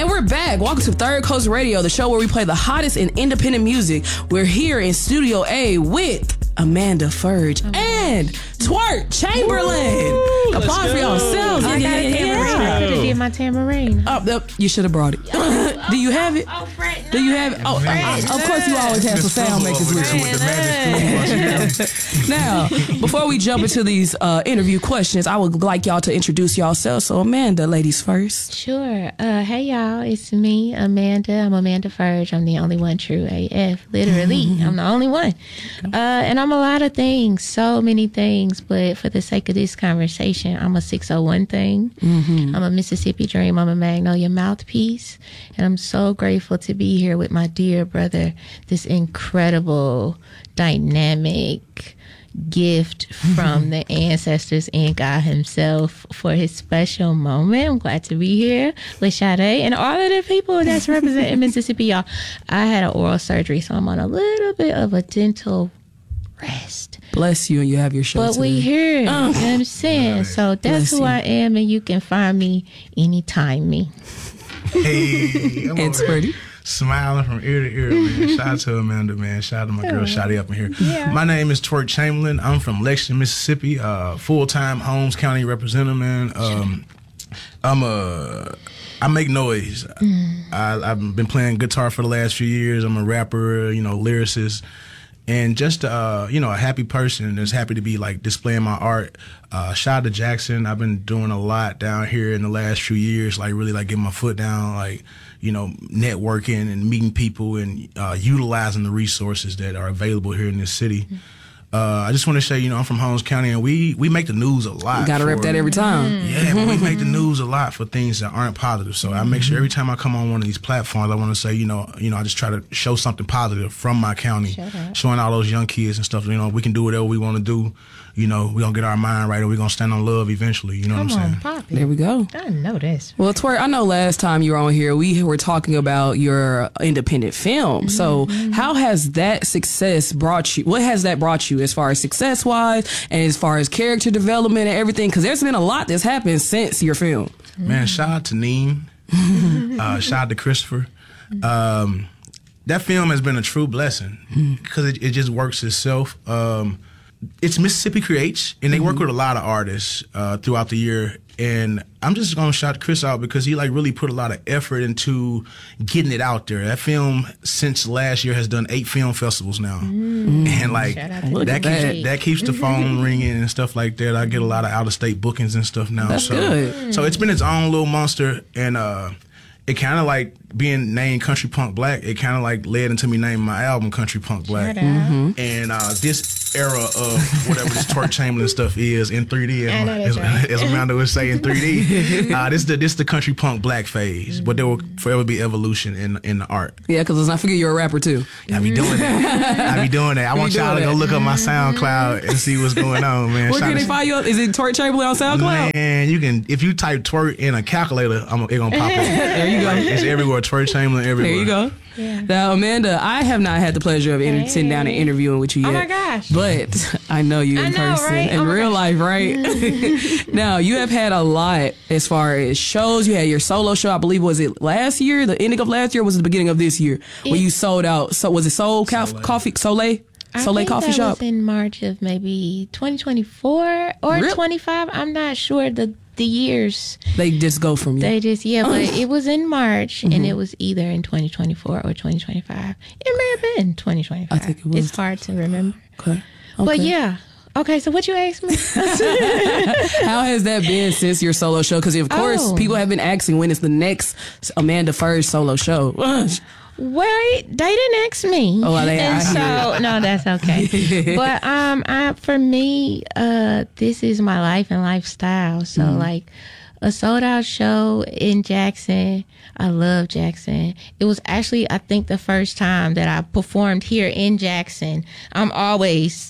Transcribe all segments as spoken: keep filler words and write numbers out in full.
And we're back. Welcome to Third Coast Radio, the show where we play the hottest in independent music. We're here in Studio A with Amanda Furge and Twerk Chamberlain. Woo, Applause for yourselves. Oh, I got a Yeah, tambourine. yeah. I could have did my tambourine. Oh, no, you should have brought it. Do you have it? Oh, Fred, Do you have it? Oh, I, of course you always have some sound makers with you. With the magic spoon. Now, before we jump into these uh, interview questions, I would like y'all to introduce yourselves. So, Amanda, ladies first. Sure. Uh, hey, y'all. It's me, Amanda. I'm Amanda Furge. I'm the only one true A F. Literally, I'm the only one. Uh, and I'm a lot of things, so many things. But for the sake of this conversation, I'm a six oh one thing. Mm-hmm. I'm a Mississippi Dream. I'm a Magnolia Mouthpiece. And I'm so grateful to be here with my dear brother, this incredible, dynamic gift from the ancestors and God himself for his special moment. I'm glad to be here with Sade and all of the people that's representing Mississippi, y'all. I had an oral surgery, so I'm on a little bit of a dental rest. Bless you, and you have your show But today. we here, you know what I'm saying? So that's Bless who you. I am, and you can find me anytime me. Hey, I'm It's over here pretty. smiling from ear to ear, man. Shout out to Amanda, man. Shout out to my girl, Shotty up in here. Yeah. My name is Twerk Chamberlain. I'm from Lexington, Mississippi. Uh, full-time Holmes County representative, man. Um, I'm a... I make noise. Mm. I, I've been playing guitar for the last few years. I'm a rapper, you know, lyricist. And just, uh, you know, a happy person that's happy to be, like, displaying my art. Uh, shout out to Jackson. I've been doing a lot down here in the last few years, like, really, like, getting my foot down, like, you know, networking and meeting people and uh, utilizing the resources that are available here in this city. Uh, I just want to say, you know, I'm from Holmes County, and we, we make the news a lot. You gotta rep for- that every time. Yeah, but we make the news a lot for things that aren't positive. So I make sure every time I come on one of these platforms, I want to say, you know, you know, I just try to show something positive from my county, showing all those young kids and stuff. You know, we can do whatever we want to do. You know, we're gonna get our mind right, and we're gonna stand on love eventually. You know Come what I'm on, saying? Poppy. There we go. I know this. Well, Twerk, I know last time you were on here, we were talking about your independent film. So how has that success brought you, what has that brought you as far as success-wise and as far as character development and everything? Because there's been a lot that's happened since your film. Man, shout out to Neem. uh, shout out to Christopher. Um, that film has been a true blessing because it, it just works itself. Um, it's Mississippi Creates, and they work with a lot of artists uh, throughout the year. And I'm just gonna shout Chris out because he like really put a lot of effort into getting it out there. That film since last year has done eight film festivals now, mm. and like Shout out to Look that at keeps that. that keeps the phone ringing and stuff like that. I get a lot of out of state bookings and stuff now. That's so good. so it's been its own little monster, and uh, it kind of like being named Country Punk Black. It kind of like led into me naming my album Country Punk Black. Shout out. Mm-hmm. And uh, this era of whatever this Twerk Chamberlain stuff is in three D, I know as, that's right. as Amanda would say in three D, uh, this the this the country punk black phase. But there will forever be evolution in in the art. Yeah, because I figure you're a rapper too. I be doing that. I be doing that. I want be y'all to doing go that. look up my SoundCloud and see what's going on, man. Where Shout can they out- find you? Is it Twerk Chamberlain on SoundCloud? Man, you can if you type twerk in a calculator, I'm it gonna pop up. There you go. It's everywhere. Twerk Chamberlain everywhere. There you go. Yeah. Now, Amanda, I have not had the pleasure of inter- Hey. sitting down and interviewing with you yet. Oh my gosh. But I know you in I know, person, right? in Oh my real gosh. life, right? Now, you have had a lot as far as shows. You had your solo show, I believe, was it last year? The ending of last year, or was it the beginning of this year? When It- you sold out. So was it Soul Ca- Soleil. Coffee Soleil? I Soleil think Coffee that Shop? was in March of maybe twenty twenty-four or Really? twenty-five. I'm not sure the the years. They just go from you. They just yeah, but it was in March and it was either in twenty twenty-four or twenty twenty-five. It may have been twenty twenty-five. I think it was. It's hard to remember. okay. But Okay. yeah. Okay, so what you asked me? How has that been since your solo show? Because of course, Oh. people have been asking when is the next Amanda Furge solo show. Wait, they didn't ask me. Oh, well, they- and I so no, that's okay. But um, I for me, uh, this is my life and lifestyle. So Mm-hmm. like a sold out show in Jackson. I love Jackson. It was actually I think the first time that I performed here in Jackson. I'm always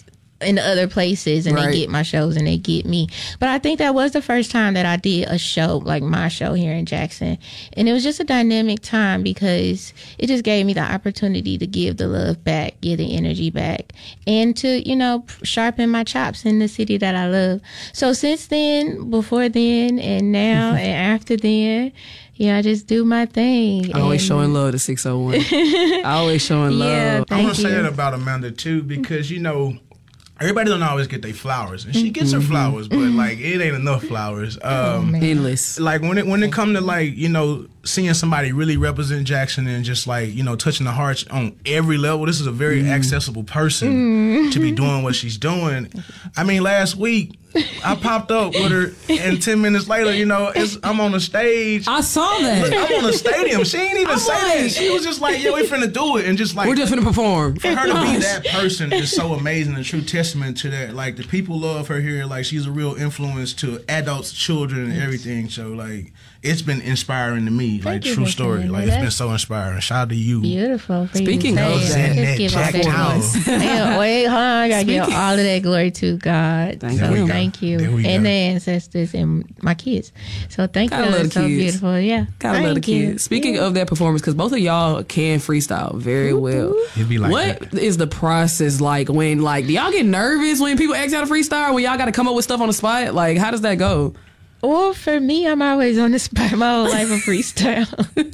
in other places and Right. they get my shows and they get me. But I think that was the first time that I did a show, like my show here in Jackson. And it was just a dynamic time because it just gave me the opportunity to give the love back, give the energy back, and to, you know, sharpen my chops in the city that I love. So since then, before then, and now, and after then, yeah, I just do my thing. Always And- showing love to six oh one. Always showing love. Yeah, I'm thank gonna say you. that about Amanda too, because you know everybody don't always get their flowers, and she gets her flowers, but like it ain't enough flowers. Um, man. Endless. like when it when it come to like you know seeing somebody really represent Jackson and just like you know touching the hearts on every level. This is a very accessible person to be doing what she's doing. I mean, last week I popped up with her, and ten minutes later, you know, it's, I'm on the stage. I saw Look, that. I'm on the stadium. She ain't even I'm say like- that. She was just like, "Yeah, we finna do it," and just like We're just gonna perform. for her to be that person is so amazing, a true testament to that. Like the people love her here. Like she's a real influence to adults, children, and everything. So like it's been inspiring to me. Like you true for story. saying Like that. it's been so inspiring. Shout out to you. Beautiful. For Speaking you to of say that, it. Just give all Jack that Jones. glory. Yeah, wait, hold on. I gotta give Speaking- all of that glory to God. Thank so you. thank you, There we and go. the ancestors and my kids. So thank Gotta you. love That's the so kids. beautiful. Yeah, Gotta love the Thank you. kids. Speaking Yeah. of that performance, because both of y'all can freestyle very well. It'd be like What is the process like when, like, do y'all get nervous when people ask y'all to freestyle? When y'all got to come up with stuff on the spot? Like, how does that go? Well, for me, I'm always on the spot my whole life of freestyle.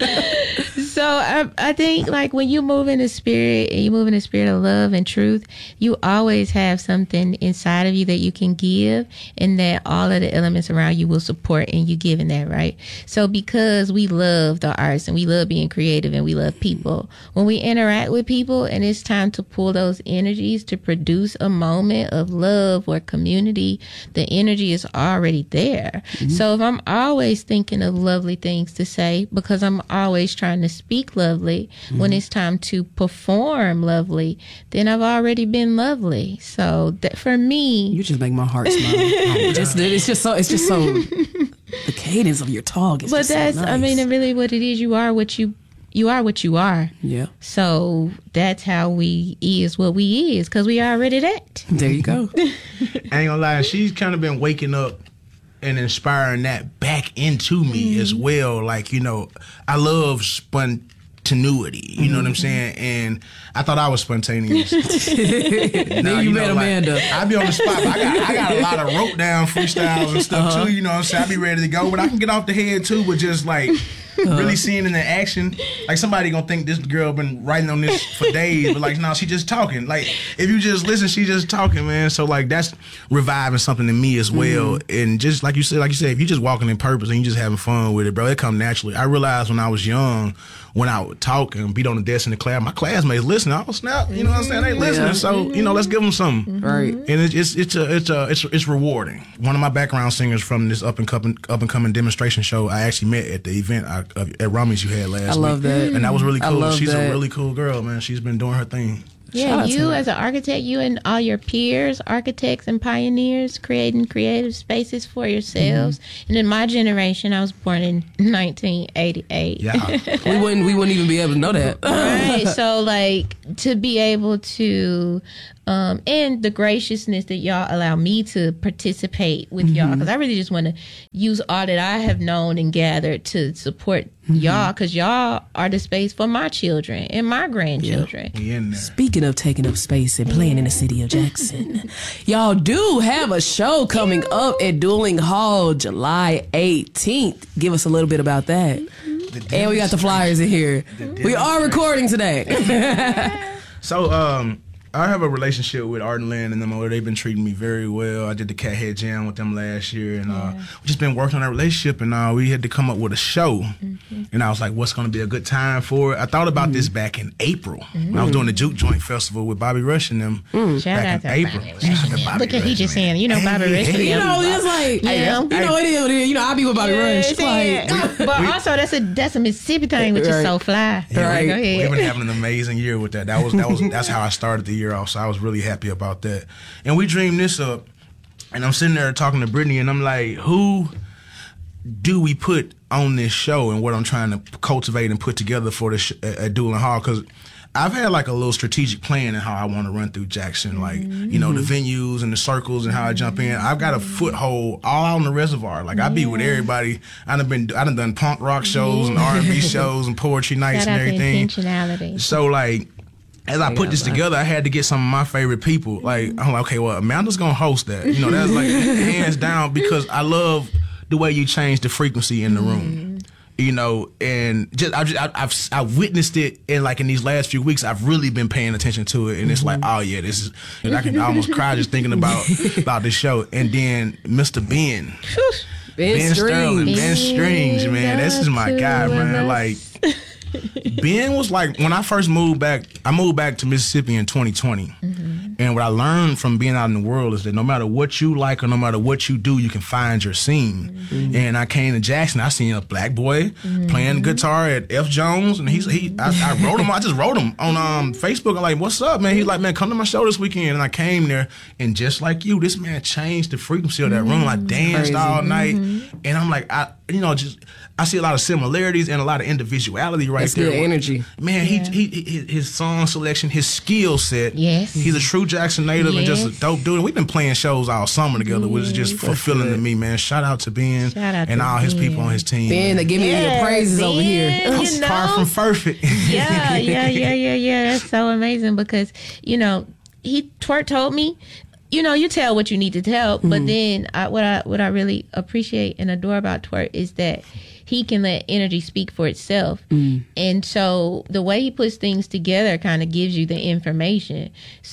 So I, I think like when you move in the spirit and you move in the spirit of love and truth, you always have something inside of you that you can give, and that all of the elements around you will support and you giving that, right? So because we love the arts and we love being creative and we love people, when we interact with people and it's time to pull those energies to produce a moment of love or community, the energy is already there. So if I'm always thinking of lovely things to say, because I'm always trying to speak lovely, when it's time to perform lovely, then I've already been lovely. So that for me, You just make my heart smile. It just, it's just so. It's just so. The cadence of your talk is but just so that's, I nice. mean, really what it is. You are what you, you are what you are. Yeah. So that's how we is what we is, because we already that. There you go. I ain't gonna lie, she's kind of been waking up and inspiring that back into me as well. Like, you know, I love spontaneity, you know what I'm saying? And I thought I was spontaneous. Then Nah, you know, met like, Amanda. I be on the spot, but I got I got a lot of rope down freestyles and stuff Uh-huh. too, you know what I'm saying? I be ready to go, but I can get off the head too, but just like really seeing in the action. Like somebody gonna think this girl been writing on this for days, but like no, she just talking. Like if you just listen, she just talking, man. So like that's reviving something in me as well. And just like you said, like you said, if you just walking in purpose and you just having fun with it, bro, it come naturally. I realized when I was young, when I would talk and beat on the desk in the class, my classmates listening. I was snap, you know what I'm saying? They listening, Yeah. so you know, let's give them something. Right. And it's it's it's a, it's a, it's it's rewarding. One of my background singers from this up and coming up and coming demonstration show, I actually met at the event I, uh, at Rummy's you had last I love week. that. And that was really I cool. love She's that. a really cool girl, man. She's been doing her thing. Shout Yeah, out to you her. as an architect, you and all your peers, architects and pioneers, creating creative spaces for yourselves. Mm-hmm. And in my generation, I was born in nineteen eighty-eight. Yeah. We wouldn't. We wouldn't even be able to know that. Right. So, like, to be able to, um, and the graciousness that y'all allow me to participate with y'all, because I really just want to use all that I have known and gathered to support y'all, because y'all are the space for my children and my grandchildren. We in there. Speaking of taking up space and playing in the city of Jackson, y'all do have a show coming up at Dueling Hall July eighteenth. Give us a little bit about that. And we got the flyers in here. We are recording today. So, um, I have a relationship with Arden Land and them over. They've been treating me very well. I did the Cat Head Jam with them last year, and uh, we just been working on that relationship. And uh, we had to come up with a show. Mm-hmm. And I was like, "What's going to be a good time for it?" I thought about this back in April when I was doing the Juke Joint Festival with Bobby Rush and them. Mm. Shout out back to in April. Bobby Rush Shout out and to them. Bobby Look at he Rush, just man. saying, you know, Bobby Hey, Rush hey, and You them. know, it's like, Yeah. you know, it is what it is. You know, I be with Bobby Rush. Like, but also that's a that's a Mississippi thing, which Right. is so fly. Yeah, Right. Go we, ahead. we've been having an amazing year with that. That was that was that's how I started the year off. So I was really happy about that. And we dreamed this up, and I'm sitting there talking to Brittany, and I'm like, who do we put on this show, and what I'm trying to cultivate and put together for the sh- at Dueling Hall? Because I've had like a little strategic plan in how I want to run through Jackson, like mm-hmm. you know the venues and the circles and how I jump in. I've got a foothold all out in the reservoir. Like I be yeah. with everybody. I done been I done done punk rock shows yeah. and R and B shows and poetry nights Shout and everything. Intentionality. So like. As I put this together, I had to get some of my favorite people. Like I'm like, okay, well, Amanda's gonna host that. You know, that's like hands down because I love the way you change the frequency in the room. Mm. You know, and just I just I, I've I've witnessed it in like in these last few weeks. I've really been paying attention to it, and it's like, oh yeah, this is. And I can almost cry just thinking about about this show. And then Mister Ben, Ben, ben Sterling, Ben Strings, man, this is my guy, man. Like. Ben was like when I first moved back. I moved back to Mississippi in twenty twenty, mm-hmm. and what I learned from being out in the world is that no matter what you like or no matter what you do, you can find your scene. Mm-hmm. And I came to Jackson. I seen a black boy mm-hmm. playing guitar at F Jones, and he's he. I, I wrote him. I just wrote him on um Facebook. I'm like, "What's up, man?" He's like, "Man, come to my show this weekend." And I came there, and just like you, this man changed the frequency of that room. I danced Crazy. all night, mm-hmm. and I'm like, I you know just. I see a lot of similarities and a lot of individuality right That's there. Good energy. Man, yeah. he, he he his song selection, his skill set. Yes. He's a true Jackson native yes. and just a dope dude. And we've been playing shows all summer together, yes. which is just fulfilling to me, man. Shout out to Ben Shout out and to all his Ben. people on his team. Ben, they give me yes, the praises Ben, over here. You know? Far from perfect. Yeah, yeah, yeah, yeah, yeah. That's so amazing because, you know, he Twerk told me, you know, you tell what you need to tell, mm-hmm. but then I, what I what I really appreciate and adore about Twerk is that he can let energy speak for itself. Mm. And so the way he puts things together kind of gives you the information.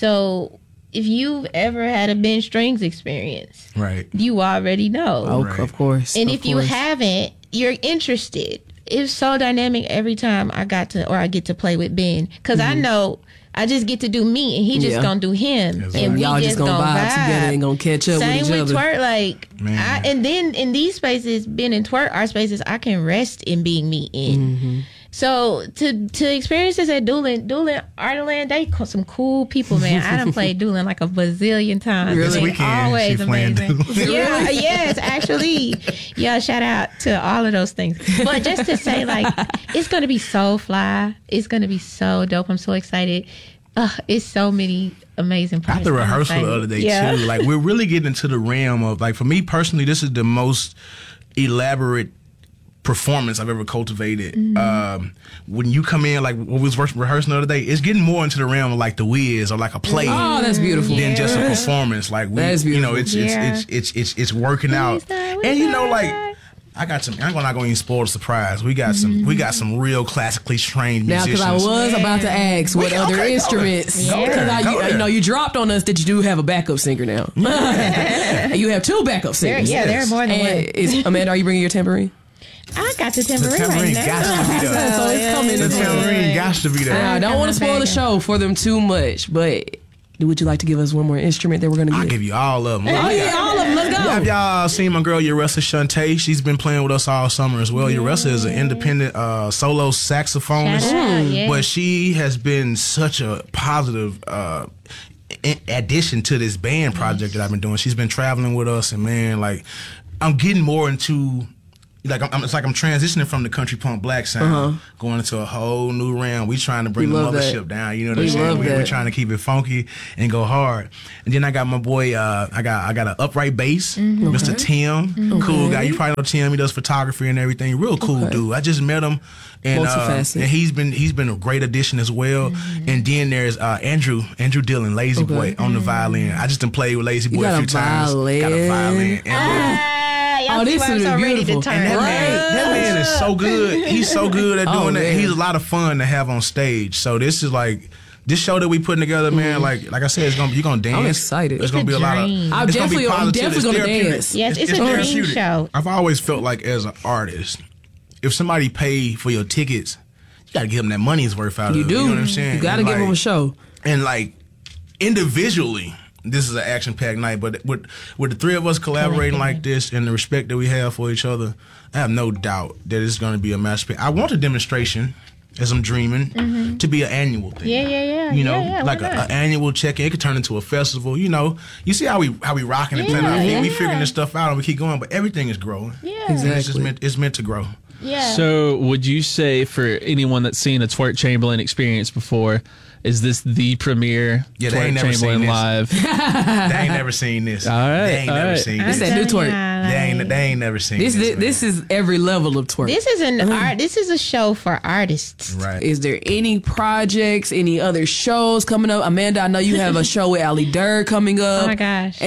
So if you've ever had a Ben Strings experience, right, you already know. Oh, right. Of course. And of if course. you haven't, you're interested. It's so dynamic every time I got to, or I get to play with Ben. Because mm-hmm. I know I just get to do me, and he just yeah. gonna do him, yes, and we y'all just, just gonna, gonna vibe, vibe together and gonna catch up Same with each with other. Twerk, like, I, and then in these spaces, Ben and Twerk, our spaces, I can rest in being me in. Mm-hmm. So to to experience this at Doolin, Doolin, Ardenland, they call some cool people, man. I done played Doolin like a bazillion times. This weekend, always amazing. Yeah, yes, actually. Yeah, shout out to all of those things. But just to say, like, it's gonna be so fly. It's gonna be so dope. I'm so excited. Uh, it's so many amazing projects. At the rehearsal the other day yeah. too, like we're really getting into the realm of like for me personally, this is the most elaborate performance I've ever cultivated. Mm-hmm. Um, when you come in, like when we was rehearsing the other day, it's getting more into the realm of like the Wiz or like a play. Oh, that's beautiful. Than yeah. just a performance. Like we, that's beautiful. You know, it's yeah. it's, it's it's it's it's working out, and you know, like. I got some. I'm not going to even spoil the surprise. We got some. Mm-hmm. We got some real classically trained now, musicians. Now, because I was yeah. about to ask what Wait, other okay, instruments. Go there. Because Go there. you, you know you dropped on us that you do have a backup singer now. You have two backup singers. There, yeah, there are more than and one. Is, Amanda, are you bringing your tambourine? I got the tambourine, the tambourine right got now. to be there. So it's coming. The tambourine got to be there. Now, I don't want to spoil the show for them too much, but would you like to give us one more instrument that we're going to get? I'll give you all of them. Oh, yeah, all of them. Let's go. Have y'all seen my girl Uressa Shantae? She's been playing with us all summer as well. Yeah. Uressa is an independent uh, solo saxophonist, Mm. Yeah. but she has been such a positive uh, addition to this band project that I've been doing. She's been traveling with us, and man, like I'm getting more into. Like I'm, it's like I'm transitioning from the country punk black sound, uh-huh. going into a whole new realm. We trying to bring we the mothership that. down. You know what we I'm saying? We, that. we're trying to keep it funky and go hard. And then I got my boy. Uh, I got I got an upright bass, mm-hmm. Mister Okay. Tim, mm-hmm. cool guy. You probably know Tim. He does photography and everything. Real cool okay. dude. I just met him, and uh, and he's been he's been a great addition as well. Mm-hmm. And then there's uh, Andrew Andrew Dillon, Lazy okay. Boy, on the violin. I just done played with Lazy Boy a few violin. times. Got a violin. And, ah. Oh, this is so beautiful. To and that, man, that man is so good. He's so good at doing oh, that. Man. He's a lot of fun to have on stage. So this is like this show that we putting together, man. Like like I said, it's gonna you're gonna dance. I'm excited. It's, it's gonna be a lot of. I'm it's definitely, gonna be I'm definitely gonna dance. Yes, it's, it's, it's a dream show. I've always felt like as an artist, if somebody pay for your tickets, you gotta give them that money's worth out you of it. Do. You know what I'm saying? You gotta and give like, them a show. And like individually. This is an action-packed night, but with with the three of us collaborating like this and the respect that we have for each other, I have no doubt that it's going to be a masterpiece. I want a demonstration, as I'm dreaming, mm-hmm. to be an annual thing. Yeah, yeah, yeah. You know, yeah, yeah, like an annual check-in. It could turn into a festival. You know, you see how we how we rocking and yeah, playing our feet. Yeah. We figuring this stuff out and we keep going, but everything is growing. Yeah, exactly. It's just meant it's meant to grow. Yeah. So, would you say for anyone that's seen a Twerk Chamberlain experience before, is this the premiere Yeah, they Twerk ain't never seen Chamberlain this. live? They ain't never seen this. All right, They ain't all never right. seen This this. that new twerk. They ain't, they ain't never seen This this. this, this is every level of twerk. This is an art. This is a show for artists. Right. Is there any projects, any other shows coming up? Amanda, I know you have a show with Ali Durr coming up. Oh my gosh.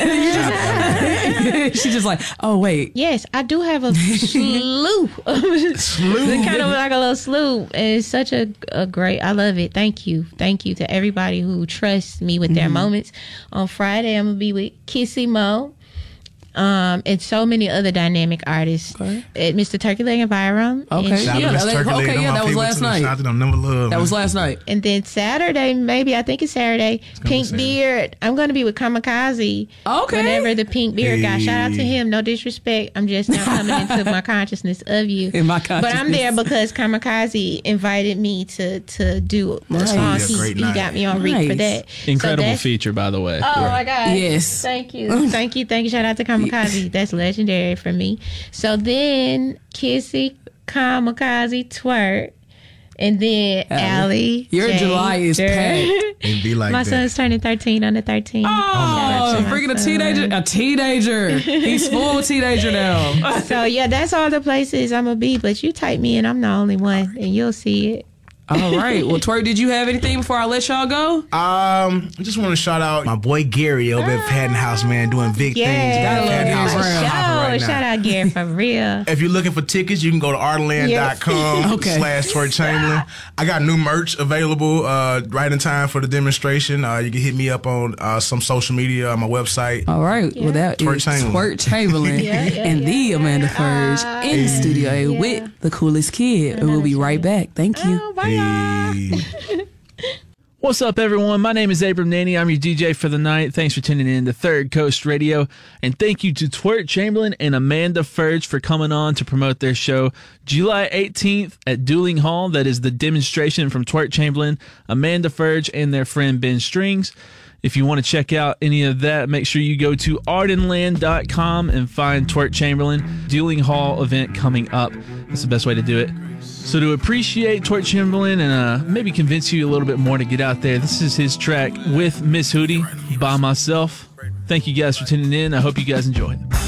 She's just like, oh wait. Yes, I do have a slew. Slew. Kind of like a little slew. And it's such a, a great, I love it. Thank you. Thank you to everybody who trusts me with their moments. On Friday, I'm going to be with Kissy Mo. Um, and so many other dynamic artists. Okay. At Mister Turkey Leg Environ. Okay. And, Shout out Yeah, to Miss that- Turkey Leg, okay, them yeah, my that was people last too. night. Shout out to them, number love. That man. was last night. and then Saturday, maybe, I think it's Saturday, Pink Saturday. Beard. I'm going to be with Kamikaze. Okay. Whenever the Pink Beard guy. Shout out to Hey. him. No disrespect. I'm just now coming into my consciousness of you. In my But I'm there consciousness. because Kamikaze invited me to to do the Nice. song. Yeah, He, great he night. got me on read for Nice. that. Incredible So that's- feature, by the way. Oh my God. Yes. Thank you. Thank you. Thank you. Shout out to Kamikaze. That's legendary for me. So then Kissy, Kamikaze, Twerk, and then Allie. Your Jay, July is Durr. packed. It be like My that. son's turning thirteen on the thirteenth. Oh, bringing a teenager, a teenager. He's full teenager now. So yeah, that's all the places I'm gonna be. But you type me in, I'm the only one, and you'll see it. All right. Well, Twerk, did you have anything before I let y'all go? Um, I just want to shout out my boy Gary over at Patton House, man, doing big things. Yeah, at Patton House Gary is Brown. popping right now. Shout out Gary for real. If you're looking for tickets, you can go to artland dot com Okay. slash Twerk Chamberlain. I got new merch available uh, right in time for the demonstration. Uh, you can hit me up on uh, some social media on my website. All right. Well, that Twerk is Chamberlain. Twerk Chamberlain Yeah, yeah, and yeah, the Amanda Furge in Studio A yeah. with the coolest kid. And we'll be right back. Thank you. Oh, bye, y'all. Hey. What's up, everyone? My name is Abram Naney. I'm your D J for the night. Thanks for tuning in to Third Coast Radio. And thank you to Twerk Chamberlain and Amanda Furge for coming on to promote their show July eighteenth at Dueling Hall. That is the demonstration from Twerk Chamberlain, Amanda Furge, and their friend Ben Strings. If you want to check out any of that, make sure you go to ardenland dot com and find Twerk Chamberlain Dueling Hall event coming up. That's the best way to do it. So to appreciate Twerk Chamberlain and uh, maybe convince you a little bit more to get out there, this is his track with Miss Hootie, By Myself. Thank you guys for tuning in. I hope you guys enjoyed.